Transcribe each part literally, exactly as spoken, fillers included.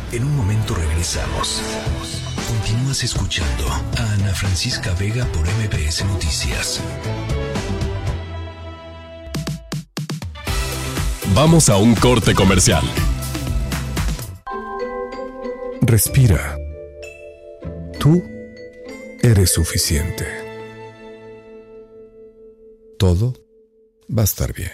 En un momento regresamos. Continúas escuchando a Ana Francisca Vega por M B S Noticias. Vamos a un corte comercial. Respira. Tú eres suficiente. Todo va a estar bien.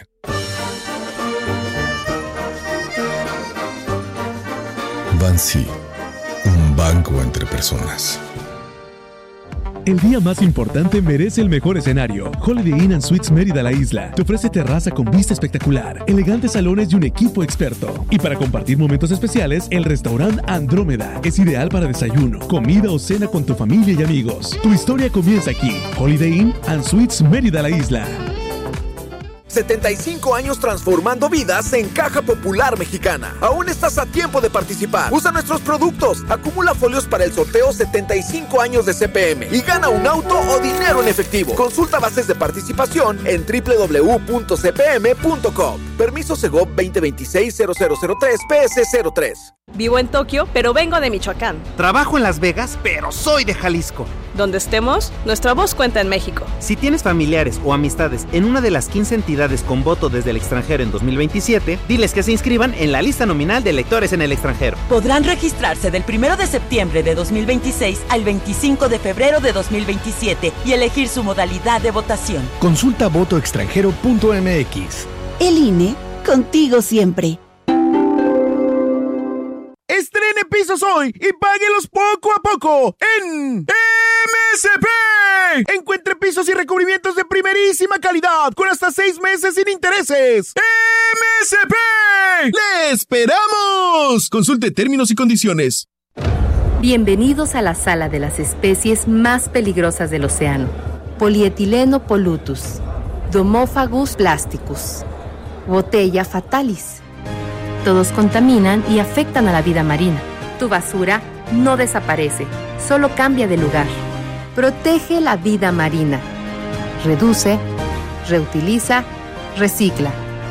Bansi, un banco entre personas. El día más importante merece el mejor escenario. Holiday Inn and Suites Mérida La Isla te ofrece terraza con vista espectacular, elegantes salones y un equipo experto. Y para compartir momentos especiales, el restaurante Andrómeda es ideal para desayuno, comida o cena con tu familia y amigos. Tu historia comienza aquí. Holiday Inn and Suites Mérida La Isla. setenta y cinco años transformando vidas en Caja Popular Mexicana. Aún estás a tiempo de participar. Usa nuestros productos. Acumula folios para el sorteo setenta y cinco años de C P M y gana un auto o dinero en efectivo. Consulta bases de participación en doble u doble u doble u punto c p m punto com. Permiso Segov veinte veintiséis cero cero cero tres P S cero tres. Vivo en Tokio, pero vengo de Michoacán. Trabajo en Las Vegas, pero soy de Jalisco. Donde estemos, nuestra voz cuenta en México. Si tienes familiares o amistades en una de las quince entidades con voto desde el extranjero en dos mil veintisiete, diles que se inscriban en la lista nominal de electores en el extranjero. Podrán registrarse del primero de septiembre de dos mil veintiséis al veinticinco de febrero de dos mil veintisiete y elegir su modalidad de votación. Consulta voto extranjero punto m x. El I N E, contigo siempre. Estrene pisos hoy y páguelos poco a poco en M S P. Encuentre pisos y recubrimientos de primerísima calidad con hasta seis meses sin intereses. M S P. ¡Le esperamos! Consulte términos y condiciones. Bienvenidos a la sala de las especies más peligrosas del océano. Polietileno pollutus, Domophagus plasticus, Botella fatalis. Todos contaminan y afectan a la vida marina. Tu basura no desaparece, solo cambia de lugar. Protege la vida marina. Reduce, reutiliza, recicla.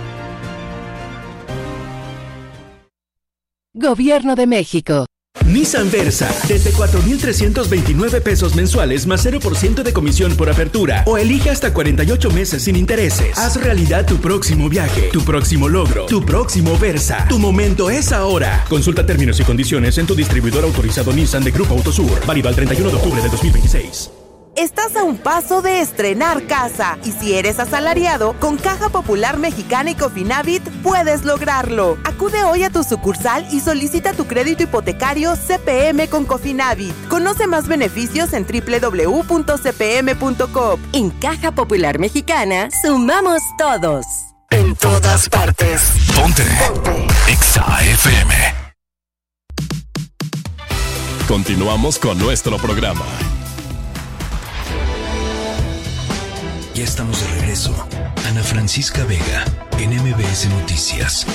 Gobierno de México. Nissan Versa, desde cuatro mil trescientos veintinueve pesos mensuales más cero por ciento de comisión por apertura o elige hasta cuarenta y ocho meses sin intereses. Haz realidad tu próximo viaje, tu próximo logro, tu próximo Versa. Tu momento es ahora. Consulta términos y condiciones en tu distribuidor autorizado Nissan de Grupo Autosur. Válido al treinta y uno de octubre de dos mil veintiséis. Estás a un paso de estrenar casa y si eres asalariado, con Caja Popular Mexicana y Cofinavit puedes lograrlo. Acude hoy a tu sucursal y solicita tu crédito hipotecario C P M con Cofinavit. Conoce más beneficios en doble u doble u doble u punto c p m punto com. En Caja Popular Mexicana, sumamos todos. En todas partes. Ponte. Ponte. Exa F M. Continuamos con nuestro programa. Ya estamos de regreso. Ana Francisca Vega, en M B S Noticias.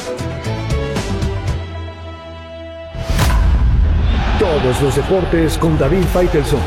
Todos los deportes con David Faitelson.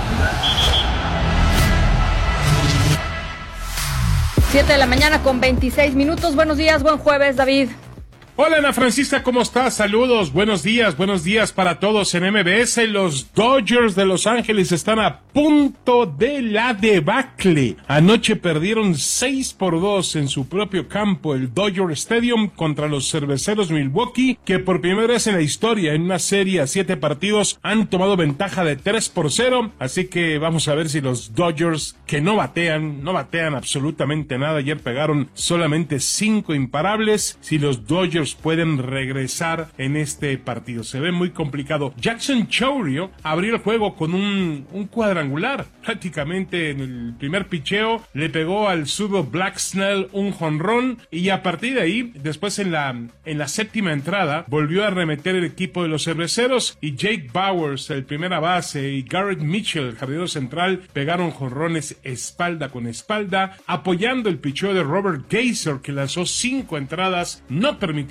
siete de la mañana con veintiséis minutos. Buenos días, buen jueves, David. Hola Ana Francisca, ¿cómo estás? Saludos, buenos días, buenos días para todos en M B S. Los Dodgers de Los Ángeles están a punto de la debacle. Anoche perdieron seis por dos en su propio campo, el Dodger Stadium, contra los Cerveceros Milwaukee, que por primera vez en la historia, en una serie a siete partidos, han tomado ventaja de tres por cero. Así que vamos a ver si los Dodgers, que no batean, no batean absolutamente nada, ayer pegaron solamente cinco imparables, si los Dodgers pueden regresar en este partido. Se ve muy complicado. Jackson Chourio abrió el juego con un, un cuadrangular. Prácticamente en el primer picheo le pegó al zurdo Black Snell un jonrón y a partir de ahí, después en la, en la séptima entrada, volvió a arremeter el equipo de los Cerveceros y Jake Bowers, el primera base, y Garrett Mitchell, el jardinero central, pegaron jonrones espalda con espalda, apoyando el picheo de Robert Geyser, que lanzó cinco entradas, no permitió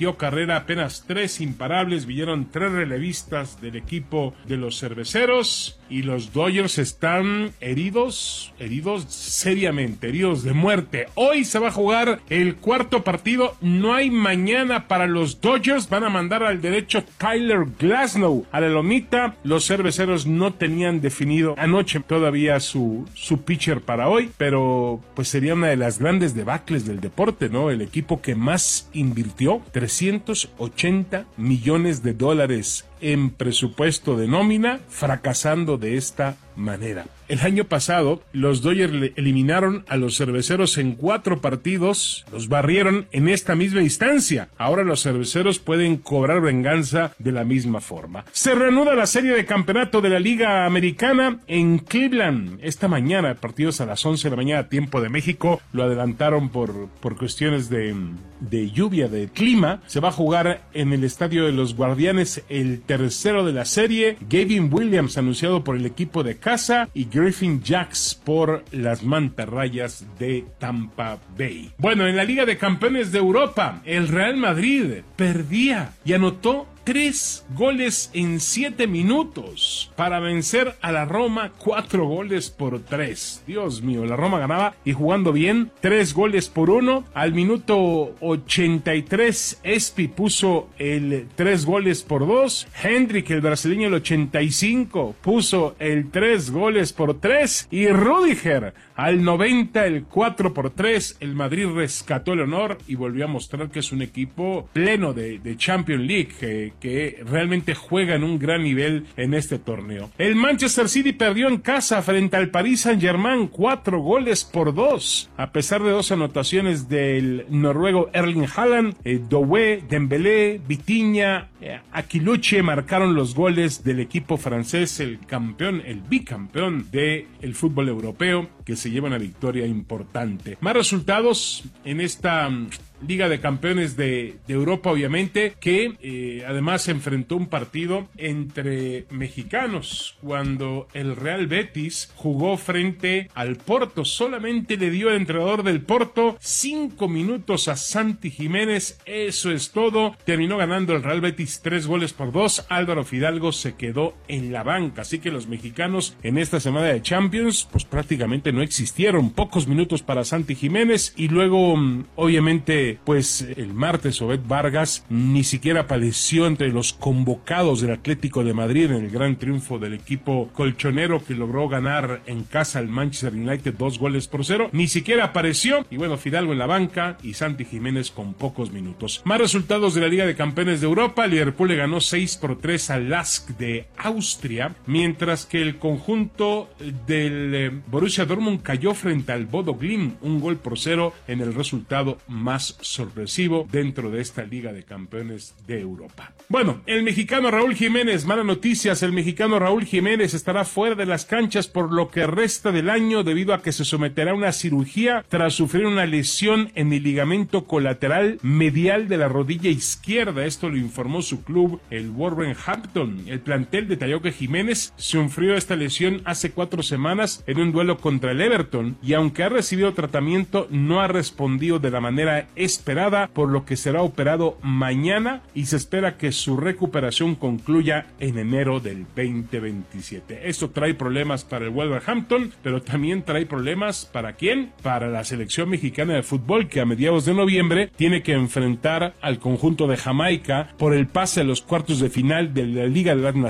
permitió carrera apenas tres imparables, vinieron tres relevistas del equipo de los cerveceros y los Dodgers están heridos, heridos seriamente, heridos de muerte. Hoy se va a jugar el cuarto partido, no hay mañana para los Dodgers, van a mandar al derecho Tyler Glasnow a la lomita. Los cerveceros no tenían definido anoche todavía su, su pitcher para hoy, pero pues sería una de las grandes debacles del deporte, ¿no? El equipo que más invirtió, trescientos ochenta millones de dólares en presupuesto de nómina, fracasando de esta manera. El año pasado, los Dodgers eliminaron a los cerveceros en cuatro partidos, los barrieron en esta misma instancia. Ahora los cerveceros pueden cobrar venganza de la misma forma. Se reanuda la serie de campeonato de la Liga Americana en Cleveland. Esta mañana, partidos a las once de la mañana, tiempo de México, lo adelantaron por, por cuestiones de, de lluvia, de clima. Se va a jugar en el estadio de los Guardianes el tercero de la serie. Gavin Williams anunciado por el equipo de casa y Griffin Jax por las mantarrayas de Tampa Bay. Bueno, en la Liga de Campeones de Europa, el Real Madrid perdía y anotó tres goles en siete minutos para vencer a la Roma, cuatro goles por tres. Dios mío, la Roma ganaba y jugando bien, tres goles por uno. Al minuto ochenta y tres, Espi puso el tres goles por dos. Hendrik, el brasileño, el ochenta y cinco, puso el tres goles por tres. Y Rüdiger, al noventa, el cuatro por tres. El Madrid rescató el honor y volvió a mostrar que es un equipo pleno de, de Champions League, que que realmente juega en un gran nivel en este torneo. El Manchester City perdió en casa frente al Paris Saint-Germain, cuatro goles por dos, a pesar de dos anotaciones del noruego Erling Haaland. eh, Doué, Dembélé, Vitinha, eh, Aquiluche marcaron los goles del equipo francés, el campeón, el bicampeón del fútbol europeo, que se lleva una victoria importante. Más resultados en esta um, Liga de Campeones de, de Europa, obviamente, que eh, además enfrentó un partido entre mexicanos cuando el Real Betis jugó frente al Porto. Solamente le dio el entrenador del Porto cinco minutos a Santi Jiménez, eso es todo. Terminó ganando el Real Betis tres goles por dos. Álvaro Fidalgo se quedó en la banca, así que los mexicanos en esta semana de Champions pues prácticamente no existieron. Pocos minutos para Santi Jiménez y luego obviamente pues el martes Obed Vargas ni siquiera apareció entre los convocados del Atlético de Madrid en el gran triunfo del equipo colchonero que logró ganar en casa al Manchester United dos goles por cero, ni siquiera apareció. Y bueno, Fidalgo en la banca y Santi Jiménez con pocos minutos. Más resultados de la Liga de Campeones de Europa. Liverpool le ganó seis por tres al Lask de Austria, mientras que el conjunto del eh, Borussia Dortmund cayó frente al Bodo Glimt un gol por cero en el resultado más sorpresivo dentro de esta Liga de Campeones de Europa. Bueno, el mexicano Raúl Jiménez, malas noticias, el mexicano Raúl Jiménez estará fuera de las canchas por lo que resta del año debido a que se someterá a una cirugía tras sufrir una lesión en el ligamento colateral medial de la rodilla izquierda. Esto lo informó su club, el Wolverhampton. El plantel detalló que Jiménez sufrió esta lesión hace cuatro semanas en un duelo contra el Everton y aunque ha recibido tratamiento no ha respondido de la manera esperada, por lo que será operado mañana y se espera que su recuperación concluya en enero del veinte veintisiete. Esto trae problemas para el Wolverhampton, pero también trae problemas ¿para quién? Para la selección mexicana de fútbol, que a mediados de noviembre tiene que enfrentar al conjunto de Jamaica por el pase a los cuartos de final de la Liga de las Naciones